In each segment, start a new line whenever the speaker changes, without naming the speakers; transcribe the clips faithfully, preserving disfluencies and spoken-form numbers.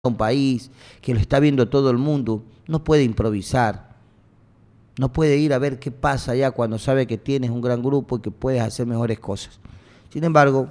un país, que lo está viendo todo el mundo, no puede improvisar, no puede ir a ver qué pasa allá cuando sabe que tienes un gran grupo y que puedes hacer mejores cosas. Sin embargo,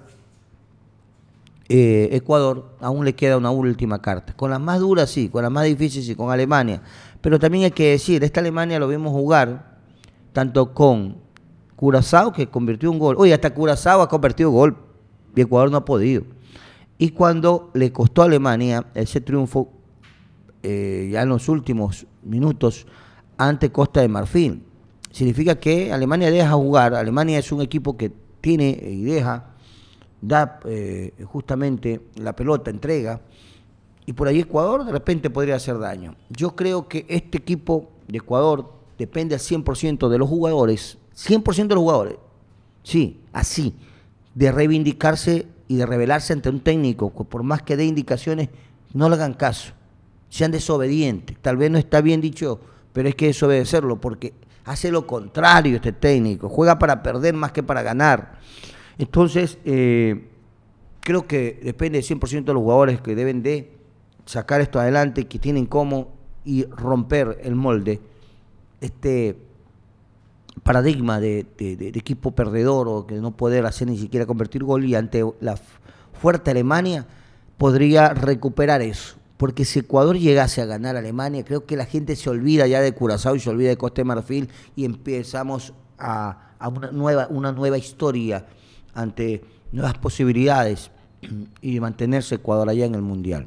eh, Ecuador aún le queda una última carta, con las más duras sí, con las más difíciles sí, con Alemania, pero también hay que decir, esta Alemania lo vimos jugar tanto con Curazao, que convirtió un gol, oye, hasta Curazao ha convertido gol y Ecuador no ha podido. Y cuando le costó a Alemania ese triunfo eh, ya en los últimos minutos ante Costa de Marfil, significa que Alemania deja jugar. Alemania es un equipo que tiene y deja, da eh, justamente la pelota, entrega, y por ahí Ecuador de repente podría hacer daño. Yo creo que este equipo de Ecuador depende al cien por ciento de los jugadores, cien por ciento de los jugadores, sí, así, de reivindicarse y de rebelarse ante un técnico, que por más que dé indicaciones, no le hagan caso, sean desobedientes. Tal vez no está bien dicho, pero es que desobedecerlo, porque hace lo contrario este técnico, juega para perder más que para ganar. Entonces, eh, creo que depende cien por ciento de los jugadores que deben de sacar esto adelante, que tienen cómo y romper el molde, este paradigma de, de, de, de equipo perdedor o que no poder hacer ni siquiera convertir gol, y ante la fuerte Alemania podría recuperar eso, porque si Ecuador llegase a ganar a Alemania, creo que la gente se olvida ya de Curazao y se olvida de Costa de Marfil y empezamos a, a una nueva una nueva historia ante nuevas posibilidades y mantenerse Ecuador allá en el Mundial.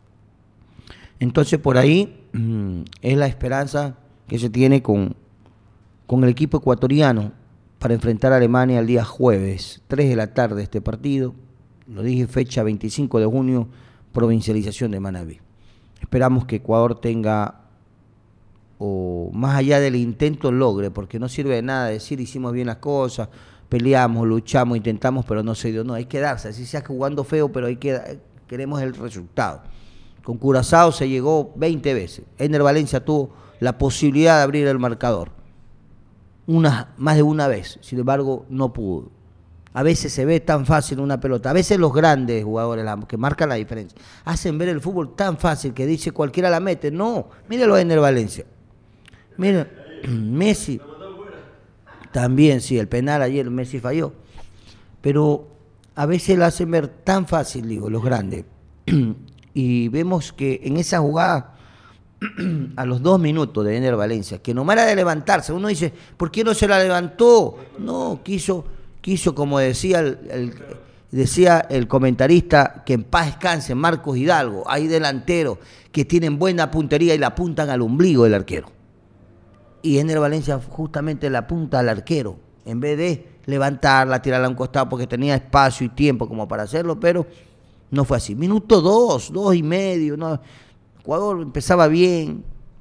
Entonces por ahí mmm, es la esperanza que se tiene con con el equipo ecuatoriano para enfrentar a Alemania el día jueves, tres de la tarde este partido, lo dije, fecha veinticinco de junio, provincialización de Manabí. Esperamos que Ecuador tenga, o más allá del intento, logre, porque no sirve de nada decir hicimos bien las cosas, peleamos, luchamos, intentamos, pero no se dio. No, hay que darse, así sea jugando feo, pero hay que, queremos el resultado. Con Curazao se llegó veinte veces, Ener Valencia tuvo la posibilidad de abrir el marcador, Una, más de una vez, sin embargo no pudo. A veces se ve tan fácil una pelota, a veces los grandes jugadores que marcan la diferencia hacen ver el fútbol tan fácil que dice cualquiera la mete. No, míralo a Ener Valencia, miren, Messi también, sí, el penal ayer Messi falló, pero a veces lo hacen ver tan fácil, digo, los grandes, y vemos que en esa jugada a los dos minutos de Ener Valencia, que nomás era de levantarse, uno dice, ¿por qué no se la levantó? No, quiso, quiso como decía el, el, decía el comentarista, que en paz descanse Marcos Hidalgo, hay delanteros que tienen buena puntería y la apuntan al ombligo del arquero. Y Ener Valencia justamente la apunta al arquero, en vez de levantarla, tirarla a un costado, porque tenía espacio y tiempo como para hacerlo, pero no fue así. Minuto dos, dos y medio, no. Ecuador empezaba bien,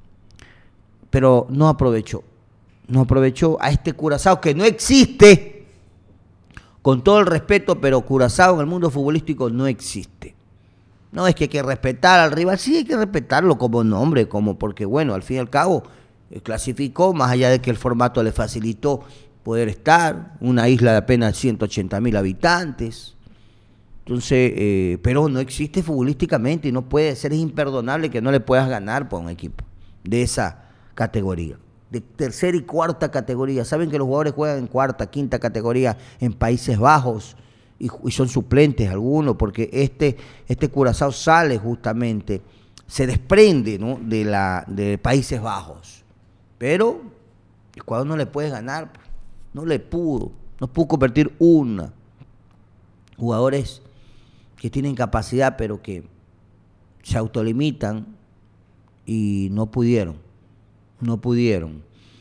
pero no aprovechó. No aprovechó a este Curazao que no existe. Con todo el respeto, pero Curazao en el mundo futbolístico no existe. No es que hay que respetar al rival, sí hay que respetarlo como nombre, como porque bueno, al fin y al cabo clasificó, más allá de que el formato le facilitó poder estar, una isla de apenas ciento ochenta mil habitantes. Entonces, eh, pero no existe futbolísticamente y no puede ser, es imperdonable que no le puedas ganar por un equipo de esa categoría, de tercera y cuarta categoría. Saben que los jugadores juegan en cuarta, quinta categoría en Países Bajos y, y son suplentes algunos, porque este, este Curazao sale justamente, se desprende, ¿no?, de, la, de Países Bajos, pero Ecuador no le puede ganar, no le pudo, no pudo convertir una. Jugadores que tienen capacidad pero que se autolimitan y no pudieron, no pudieron.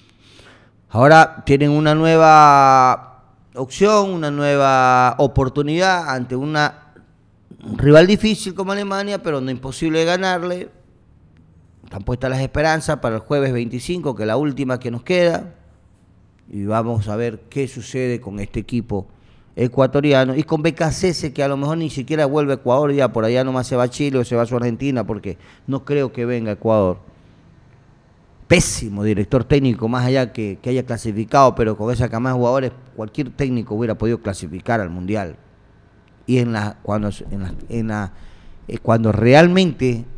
Ahora tienen una nueva opción, una nueva oportunidad ante una un rival difícil como Alemania, pero no imposible de ganarle. Están puestas las esperanzas para el jueves veinticinco, que es la última que nos queda, y vamos a ver qué sucede con este equipo ecuatoriano y con B K C S, que a lo mejor ni siquiera vuelve a Ecuador, ya por allá nomás se va a Chile o se va a su Argentina, porque no creo que venga a Ecuador. Pésimo director técnico, más allá que, que haya clasificado, pero con esa cama de jugadores cualquier técnico hubiera podido clasificar al Mundial. Y en la cuando en la, en la eh, cuando realmente